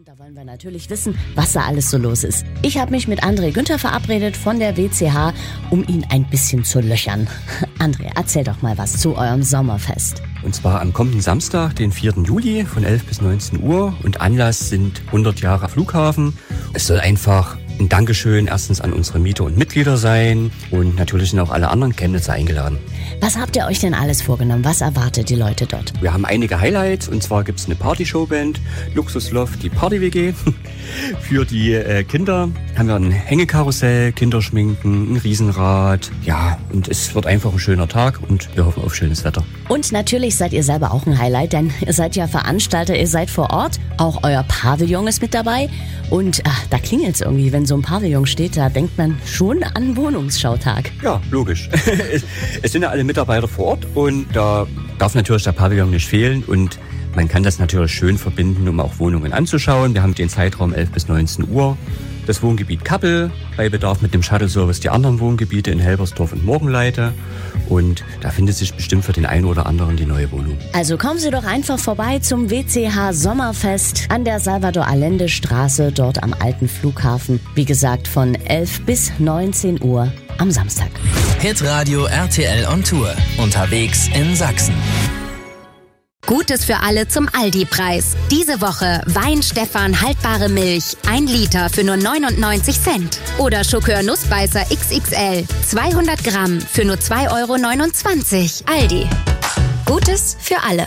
Und da wollen wir natürlich wissen, was da alles so los ist. Ich habe mich mit André Günther verabredet von der WCH, um ihn ein bisschen zu löchern. André, erzähl doch mal was zu eurem Sommerfest. Und zwar am kommenden Samstag, den 4. Juli von 11 bis 19 Uhr. Und Anlass sind 100 Jahre Flughafen. Es soll einfach ein Dankeschön erstens an unsere Mieter und Mitglieder sein. Und natürlich sind auch alle anderen Chemnitzer eingeladen. Was habt ihr euch denn alles vorgenommen? Was erwartet die Leute dort? Wir haben einige Highlights. Und zwar gibt es eine Party-Showband, Luxusloft, die Party-WG. Für die Kinder haben wir ein Hängekarussell, Kinderschminken, ein Riesenrad. Ja, und es wird einfach ein schöner Tag und wir hoffen auf schönes Wetter. Und natürlich seid ihr selber auch ein Highlight, denn ihr seid ja Veranstalter, ihr seid vor Ort. Auch euer Pavillon ist mit dabei. Und da klingelt's irgendwie, wenn so ein Pavillon steht, da denkt man schon an Wohnungsschautag. Ja, logisch. Es sind ja alle Mitarbeiter vor Ort und da darf natürlich der Pavillon nicht fehlen und man kann das natürlich schön verbinden, um auch Wohnungen anzuschauen. Wir haben den Zeitraum 11 bis 19 Uhr. Das Wohngebiet Kappel, bei Bedarf mit dem Shuttle-Service die anderen Wohngebiete in Helbersdorf und Morgenleite. Und da findet sich bestimmt für den einen oder anderen die neue Wohnung. Also kommen Sie doch einfach vorbei zum WCH Sommerfest an der Salvador-Allende-Straße, dort am alten Flughafen. Wie gesagt, von 11 bis 19 Uhr am Samstag. Hitradio RTL on Tour. Unterwegs in Sachsen. Gutes für alle zum Aldi-Preis. Diese Woche Wein-Stefan haltbare Milch, 1 Liter für nur 99 Cent. Oder Schokör Nussbeißer XXL, 200 Gramm für nur 2,29 €. Aldi. Gutes für alle.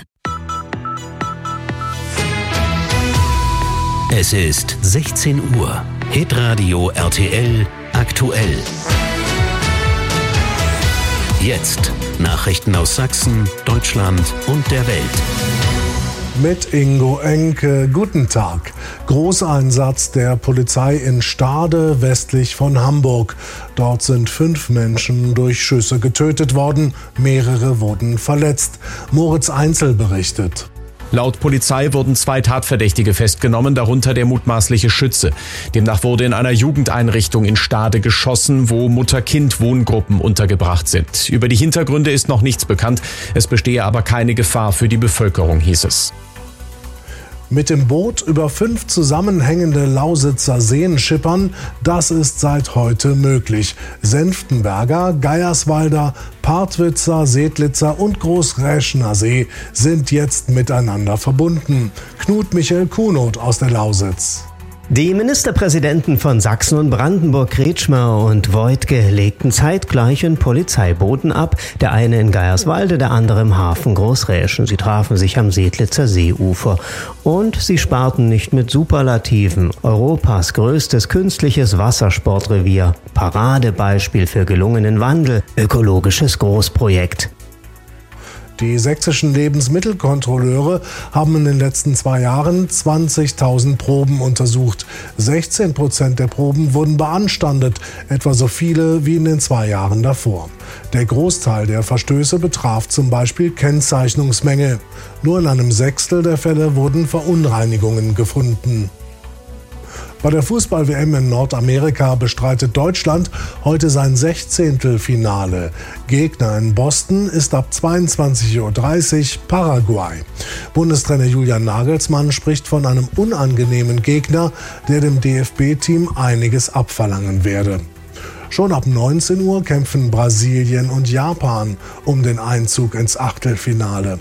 Es ist 16 Uhr. Hitradio RTL aktuell. Jetzt Nachrichten aus Sachsen, Deutschland und der Welt. Mit Ingo Enke, guten Tag. Großeinsatz der Polizei in Stade, westlich von Hamburg. Dort sind 5 Menschen durch Schüsse getötet worden, mehrere wurden verletzt. Moritz Einzel berichtet. Laut Polizei wurden 2 Tatverdächtige festgenommen, darunter der mutmaßliche Schütze. Demnach wurde in einer Jugendeinrichtung in Stade geschossen, wo Mutter-Kind-Wohngruppen untergebracht sind. Über die Hintergründe ist noch nichts bekannt. Es bestehe aber keine Gefahr für die Bevölkerung, hieß es. Mit dem Boot über 5 zusammenhängende Lausitzer Seen schippern, das ist seit heute möglich. Senftenberger, Geierswalder, Partwitzer, Sedlitzer und Großräschener See sind jetzt miteinander verbunden. Knut Michael Kunoth aus der Lausitz. Die Ministerpräsidenten von Sachsen und Brandenburg, Kretschmer und Woidke, legten zeitgleich in Polizeibooten ab. Der eine in Geierswalde, der andere im Hafen Großräschen. Sie trafen sich am Sedlitzer Seeufer. Und sie sparten nicht mit Superlativen. Europas größtes künstliches Wassersportrevier. Paradebeispiel für gelungenen Wandel. Ökologisches Großprojekt. Die sächsischen Lebensmittelkontrolleure haben in den letzten 2 Jahren 20.000 Proben untersucht. 16% der Proben wurden beanstandet, etwa so viele wie in den 2 Jahren davor. Der Großteil der Verstöße betraf zum Beispiel Kennzeichnungsmängel. Nur in einem Sechstel der Fälle wurden Verunreinigungen gefunden. Bei der Fußball-WM in Nordamerika bestreitet Deutschland heute sein 16. Finale. Gegner in Boston ist ab 22:30 Uhr Paraguay. Bundestrainer Julian Nagelsmann spricht von einem unangenehmen Gegner, der dem DFB-Team einiges abverlangen werde. Schon ab 19 Uhr kämpfen Brasilien und Japan um den Einzug ins Achtelfinale.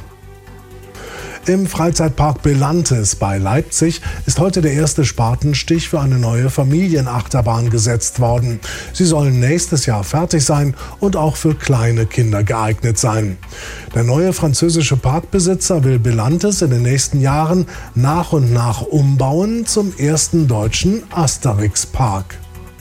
Im Freizeitpark Belantes bei Leipzig ist heute der erste Spatenstich für eine neue Familienachterbahn gesetzt worden. Sie sollen nächstes Jahr fertig sein und auch für kleine Kinder geeignet sein. Der neue französische Parkbesitzer will Belantes in den nächsten Jahren nach und nach umbauen zum ersten deutschen Asterix-Park.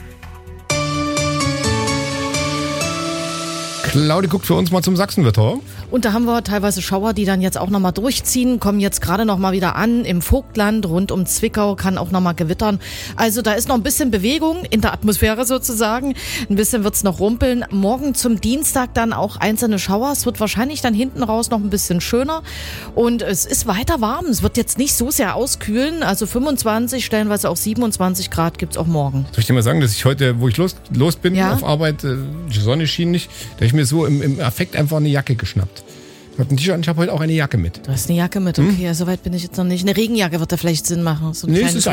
Claudi guckt für uns mal zum Sachsenwetter. Und da haben wir teilweise Schauer, die dann jetzt auch nochmal durchziehen, kommen jetzt gerade nochmal wieder an im Vogtland, rund um Zwickau, kann auch nochmal gewittern. Also da ist noch ein bisschen Bewegung in der Atmosphäre sozusagen. Ein bisschen wird's noch rumpeln. Morgen zum Dienstag dann auch einzelne Schauer. Es wird wahrscheinlich dann hinten raus noch ein bisschen schöner. Und es ist weiter warm. Es wird jetzt nicht so sehr auskühlen. Also 25, stellenweise auch 27 Grad gibt's auch morgen. Soll ich dir mal sagen, dass ich heute, wo ich los bin auf Arbeit, die Sonne schien nicht, da habe ich mir so im Affekt einfach eine Jacke geschnappt. Ich habe heute auch eine Jacke mit. Du hast eine Jacke mit, okay, soweit bin ich jetzt noch nicht. Eine Regenjacke wird da vielleicht Sinn machen. So ein